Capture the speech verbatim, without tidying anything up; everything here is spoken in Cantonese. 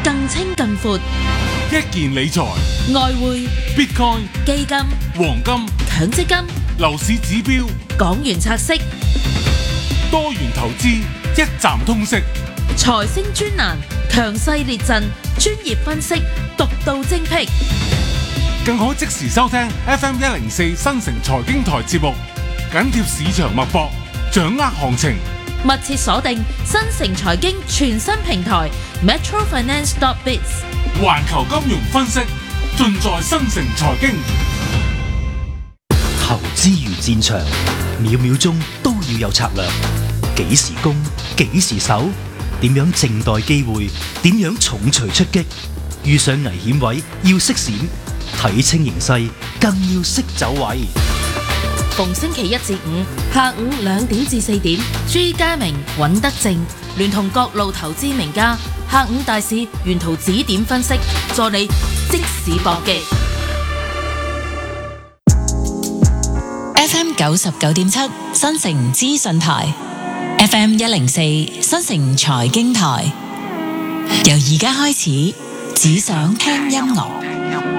更清更闊， 一件理財、 外匯、 Bitcoin、 基金、 黃金、 強積金、 樓市指標、 港元拆息、 多元投資，一站通識。 財星專欄，強勢列陣，專業分析，獨到精闢， 更可即時收聽 F M 一零四新城財經台節目，緊貼市場脈搏，掌握行情。 密切鎖定新城財經全新平台 Metro Finance dot biz， 環球金融分析，盡在新城財經。 投資如戰場，秒秒鐘都要有策略。幾時攻，幾時守，點樣靜待機會，點樣重錘出擊。遇上危險位要識閃，睇清形勢更要識走位。 逢星期一至五下午兩點至四點，朱家明、尹德正聯同各路投資名家，下午大市沿途指點分析，助你即時搏擊。 F M 九十九點七新城資訊台 ，F M 一零四新城財經台，由而家開始，只想聽音樂。